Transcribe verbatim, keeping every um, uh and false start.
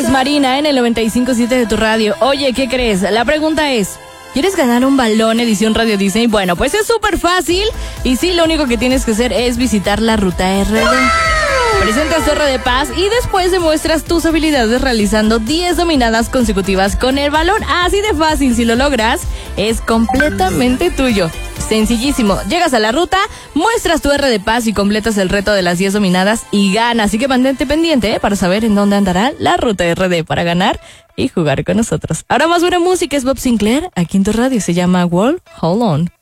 es Marina en el noventa y cinco punto siete de tu radio. Oye, ¿qué crees? La pregunta es, ¿quieres ganar un balón edición Radio Disney? Bueno, pues es súper fácil. Y sí, lo único que tienes que hacer es visitar la ruta R D. Presentas Torre de Paz y después demuestras tus habilidades realizando diez dominadas consecutivas con el balón. Así de fácil, si lo logras, es completamente tuyo. Sencillísimo, llegas a la ruta, muestras tu R de Paz y completas el reto de las diez dominadas y ganas. Así que mantente pendiente ¿eh? para saber en dónde andará la ruta R D para ganar y jugar con nosotros. Ahora más buena música, es Bob Sinclair, aquí en tu radio, se llama World Hold On.